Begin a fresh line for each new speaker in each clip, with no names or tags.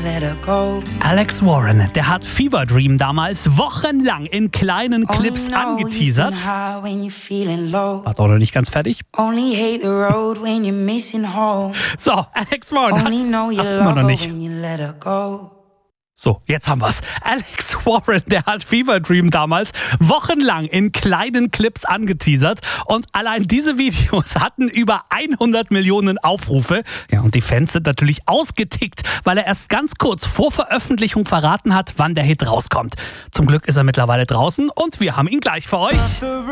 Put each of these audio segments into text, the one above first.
Alex Warren, der hat Fever Dream damals wochenlang in kleinen Clips angeteasert. War doch noch nicht ganz fertig. So, Alex Warren hat immer noch nicht. So, jetzt haben wir's. Alex Warren, der hat Fever Dream damals wochenlang in kleinen Clips angeteasert und allein diese Videos hatten über 100 Millionen Aufrufe. Ja, und die Fans sind natürlich ausgetickt, weil er erst ganz kurz vor Veröffentlichung verraten hat, wann der Hit rauskommt. Zum Glück ist er mittlerweile draußen und wir haben ihn gleich für euch.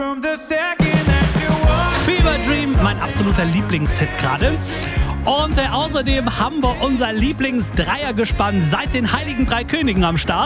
Fever Dream, mein absoluter Lieblingshit gerade. Und außerdem haben wir unser Lieblings-Dreiergespann seit den Heiligen Drei Königen am Start.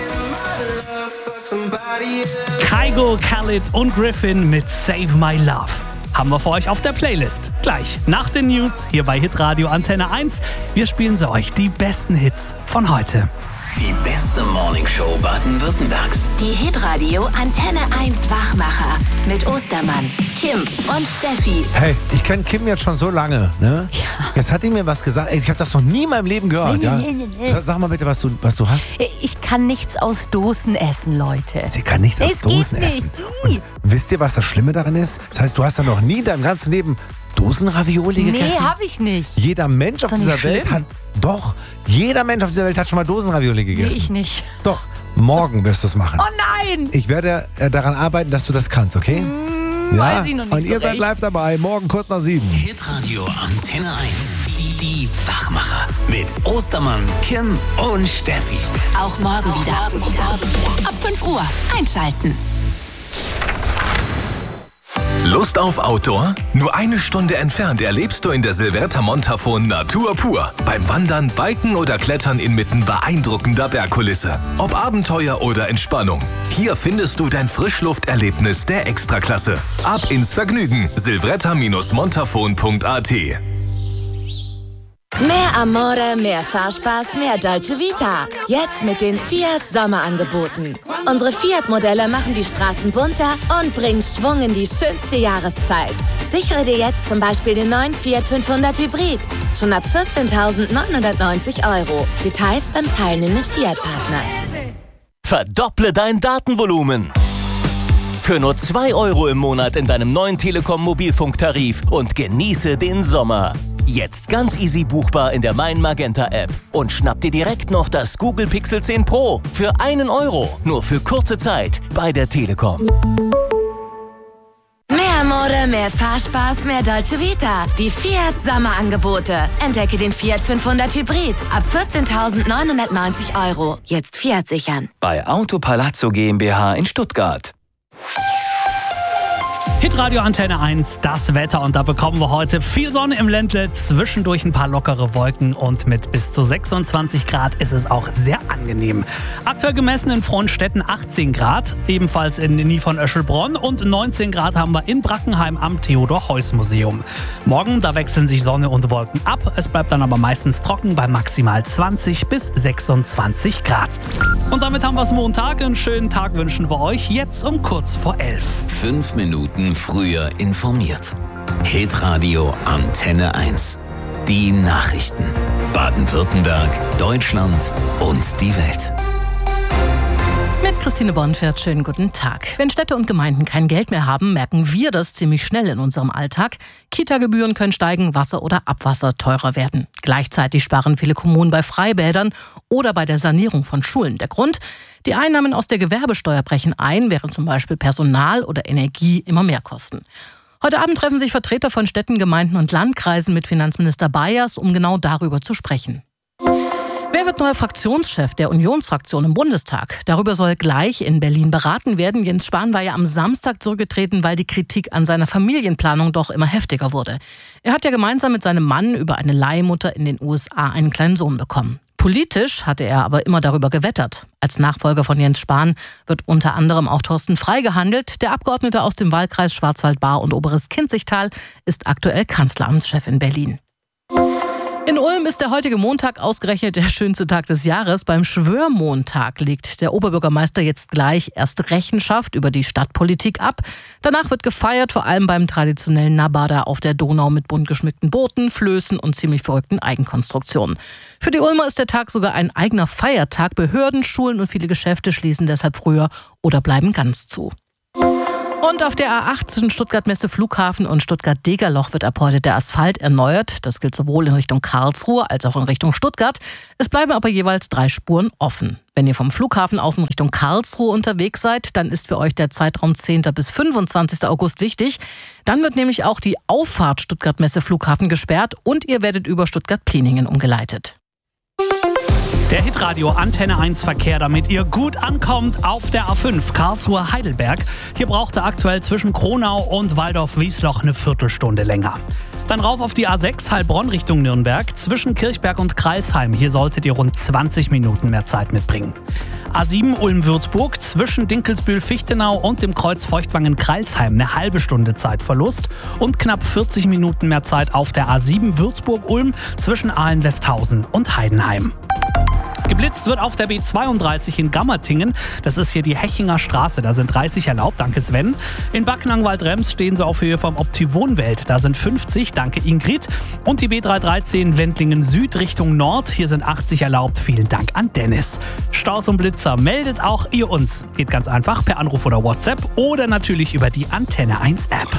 Kygo, Khalid und Griffin mit Save My Love haben wir für euch auf der Playlist. Gleich nach den News hier bei Hitradio Antenne 1. Wir spielen sie euch die besten Hits von heute.
Die beste Morningshow Baden-Württembergs.
Die Hitradio Antenne 1 Wachmacher mit Ostermann, Kim und Steffi.
Hey, ich kenne Kim jetzt schon so lange, ne?
Ja.
Jetzt hat die mir was gesagt. Ey, ich habe das noch nie in meinem Leben gehört.
Nee.
Sag mal bitte, was du hast.
Ich kann nichts aus Dosen essen, Leute.
Sie kann nichts aus Dosen essen. Und wisst ihr, was das Schlimme daran ist? Das heißt, du hast ja noch nie in deinem ganzen Leben Dosenravioli gegessen?
Nee, hab ich nicht.
Jeder Mensch auf dieser Welt hat... Doch, jeder Mensch auf dieser Welt hat schon mal Dosenravioli gegessen.
Nee, ich nicht.
Doch, morgen wirst du es machen.
Oh nein!
Ich werde daran arbeiten, dass du das kannst, okay?
Weiß ich noch nicht
und
so
ihr seid
recht.
live dabei, morgen kurz nach 7.
Hitradio Antenne 1. Die Wachmacher. Mit Ostermann, Kim und Steffi.
Auch morgen wieder. Ab 5 Uhr einschalten.
Lust auf Outdoor? Nur eine Stunde entfernt erlebst du in der Silverta Montafon Natur pur. Beim Wandern, Biken oder Klettern inmitten beeindruckender Bergkulisse. Ob Abenteuer oder Entspannung. Hier findest du dein Frischlufterlebnis der Extraklasse. Ab ins Vergnügen. silvretta-montafon.at.
Mehr Amore, mehr Fahrspaß, mehr Dolce Vita. Jetzt mit den Fiat Sommerangeboten. Unsere Fiat-Modelle machen die Straßen bunter und bringen Schwung in die schönste Jahreszeit. Sichere dir jetzt zum Beispiel den neuen Fiat 500 Hybrid. Schon ab 14.990 €. Details beim teilnehmenden Fiat-Partner.
Verdopple dein Datenvolumen. Für nur 2 € im Monat in deinem neuen Telekom-Mobilfunktarif und genieße den Sommer. Jetzt ganz easy buchbar in der Mein Magenta App. Und schnapp dir direkt noch das Google Pixel 10 Pro für 1 €. Nur für kurze Zeit bei der Telekom.
Mehr Amore, mehr Fahrspaß, mehr Dolce Vita. Die Fiat Sommerangebote. Entdecke den Fiat 500 Hybrid. Ab 14.990 €. Jetzt Fiat sichern.
Bei Auto Palazzo GmbH in Stuttgart.
Hitradio Antenne 1, das Wetter, und da bekommen wir heute viel Sonne im Ländle, zwischendurch ein paar lockere Wolken und mit bis zu 26 Grad ist es auch sehr angenehm. Aktuell gemessen in Frohnstetten 18 Grad, ebenfalls in Nie von Öschelbronn, und 19 Grad haben wir in Brackenheim am Theodor-Heuss-Museum. Morgen, da wechseln sich Sonne und Wolken ab, es bleibt dann aber meistens trocken bei maximal 20 bis 26 Grad. Und damit haben wir es Montag, einen schönen Tag wünschen wir euch, jetzt um kurz vor 11.
5 Minuten früher informiert. Hitradio Antenne 1. Die Nachrichten. Baden-Württemberg, Deutschland und die Welt.
Mit Christine Bornfeld, schönen guten Tag. Wenn Städte und Gemeinden kein Geld mehr haben, merken wir das ziemlich schnell in unserem Alltag. Kita-Gebühren können steigen, Wasser oder Abwasser teurer werden. Gleichzeitig sparen viele Kommunen bei Freibädern oder bei der Sanierung von Schulen. Der Grund? Die Einnahmen aus der Gewerbesteuer brechen ein, während zum Beispiel Personal oder Energie immer mehr kosten. Heute Abend treffen sich Vertreter von Städten, Gemeinden und Landkreisen mit Finanzminister Bayers, um genau darüber zu sprechen. Wer wird neuer Fraktionschef der Unionsfraktion im Bundestag? Darüber soll gleich in Berlin beraten werden. Jens Spahn war ja am Samstag zurückgetreten, weil die Kritik an seiner Familienplanung doch immer heftiger wurde. Er hat ja gemeinsam mit seinem Mann über eine Leihmutter in den USA einen kleinen Sohn bekommen. Politisch hatte er aber immer darüber gewettert. Als Nachfolger von Jens Spahn wird unter anderem auch Thorsten Frey gehandelt. Der Abgeordnete aus dem Wahlkreis Schwarzwald-Baar und Oberes Kinzigtal ist aktuell Kanzleramtschef in Berlin. In Ulm ist der heutige Montag ausgerechnet der schönste Tag des Jahres. Beim Schwörmontag legt der Oberbürgermeister jetzt gleich erst Rechenschaft über die Stadtpolitik ab. Danach wird gefeiert, vor allem beim traditionellen Nabada auf der Donau mit bunt geschmückten Booten, Flößen und ziemlich verrückten Eigenkonstruktionen. Für die Ulmer ist der Tag sogar ein eigener Feiertag. Behörden, Schulen und viele Geschäfte schließen deshalb früher oder bleiben ganz zu. Und auf der A8 zwischen Stuttgart-Messe Flughafen und Stuttgart-Degerloch wird ab heute der Asphalt erneuert. Das gilt sowohl in Richtung Karlsruhe als auch in Richtung Stuttgart. Es bleiben aber jeweils 3 Spuren offen. Wenn ihr vom Flughafen aus in Richtung Karlsruhe unterwegs seid, dann ist für euch der Zeitraum 10. bis 25. August wichtig. Dann wird nämlich auch die Auffahrt Stuttgart-Messe Flughafen gesperrt und ihr werdet über Stuttgart-Pliningen umgeleitet.
Der Hitradio Antenne 1 Verkehr, damit ihr gut ankommt auf der A5 Karlsruhe-Heidelberg. Hier braucht ihr aktuell zwischen Kronau und Waldorf-Wiesloch eine Viertelstunde länger. Dann rauf auf die A6 Heilbronn Richtung Nürnberg zwischen Kirchberg und Crailsheim. Hier solltet ihr rund 20 Minuten mehr Zeit mitbringen. A7 Ulm-Würzburg zwischen Dinkelsbühl-Fichtenau und dem Kreuz Feuchtwangen-Crailsheim eine halbe Stunde Zeitverlust und knapp 40 Minuten mehr Zeit auf der A7 Würzburg-Ulm zwischen Ahlen-Westhausen und Heidenheim. Geblitzt wird auf der B32 in Gammertingen. Das ist hier die Hechinger Straße. Da sind 30 erlaubt, danke Sven. In Backnang-Waldrems stehen sie auf Höhe vom Optivonwelt. Da sind 50, danke Ingrid. Und die B313 Wendlingen Süd Richtung Nord. Hier sind 80 erlaubt, vielen Dank an Dennis. Staus und Blitzer meldet auch ihr uns. Geht ganz einfach per Anruf oder WhatsApp oder natürlich über die Antenne 1 App.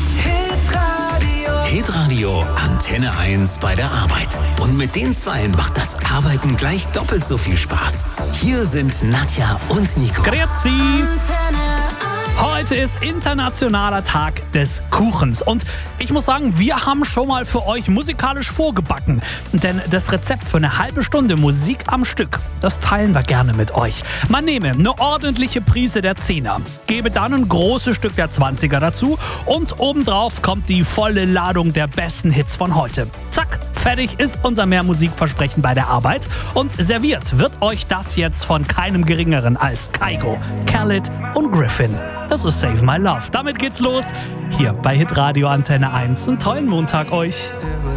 Hitradio Antenne 1 bei der Arbeit. Und mit den Zweien macht das Arbeiten gleich doppelt so viel Spaß. Hier sind Nadja und Nico.
Grüezi! Heute ist internationaler Tag des Kuchens und ich muss sagen, wir haben schon mal für euch musikalisch vorgebacken. Denn das Rezept für eine halbe Stunde Musik am Stück, das teilen wir gerne mit euch. Man nehme eine ordentliche Prise der 10er, gebe dann ein großes Stück der 20er dazu und obendrauf kommt die volle Ladung der besten Hits von heute. Zack, fertig ist unser Mehrmusikversprechen bei der Arbeit und serviert wird euch das jetzt von keinem Geringeren als Kygo, Khalid und Griffin. Das ist Save My Love. Damit geht's los. Hier bei Hitradio Antenne 1. Einen tollen Montag euch.